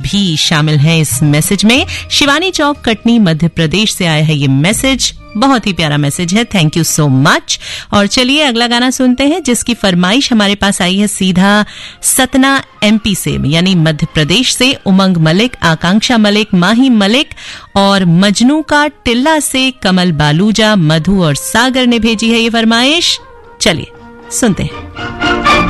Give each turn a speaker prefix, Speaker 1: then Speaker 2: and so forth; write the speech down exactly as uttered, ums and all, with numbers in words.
Speaker 1: भी शामिल हैं इस मैसेज में। शिवानी चौक, कटनी, मध्य प्रदेश से आया है ये मैसेज। बहुत ही प्यारा मैसेज है, थैंक यू सो मच। और चलिए अगला गाना सुनते हैं, जिसकी फरमाइश हमारे पास आई है सीधा सतना एमपी से, यानी मध्य प्रदेश से। उमंग मलिक, आकांक्षा मलिक, माही मलिक और मजनू का टिल्ला से कमल बालूजा, मधु और सागर ने भेजी है ये फरमाइश। चलिए सुनते हैं।